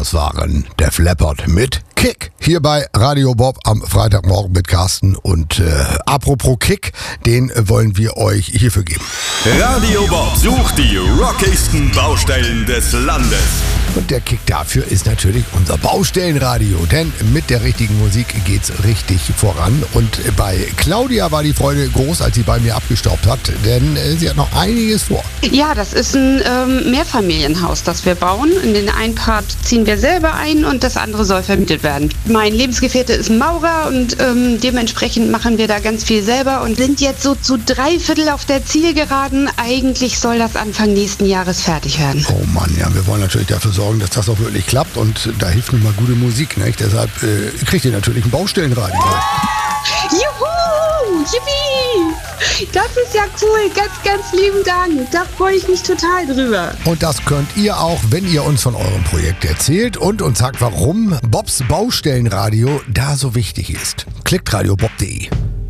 das waren Def Leppard mit Kick. Hier bei Radio Bob am Freitagmorgen mit Carsten. Und apropos Kick, den wollen wir euch hierfür geben. Radio Bob sucht die rockigsten Baustellen des Landes. Und der Kick dafür ist natürlich unser Baustellenradio, denn mit der richtigen Musik geht's richtig voran. Und bei Claudia war die Freude groß, als sie bei mir abgestaubt hat, denn sie hat noch einiges vor. Ja, das ist ein Mehrfamilienhaus, das wir bauen. In den einen Part ziehen wir selber ein und das andere soll vermietet werden. Mein Lebensgefährte ist Maurer und dementsprechend machen wir da ganz viel selber und sind jetzt so zu 3/4 auf der Zielgeraden. Eigentlich soll das Anfang nächsten Jahres fertig werden. Oh Mann, ja, wir wollen natürlich dafür sorgen, dass das auch wirklich klappt und da hilft nun mal gute Musik, nicht? Deshalb kriegt ihr natürlich ein Baustellenradio. Juhu! Yippie! Das ist ja cool. Ganz, ganz lieben Dank. Da freue ich mich total drüber. Und das könnt ihr auch, wenn ihr uns von eurem Projekt erzählt und uns sagt, warum Bobs Baustellenradio da so wichtig ist. Klickt radiobob.de.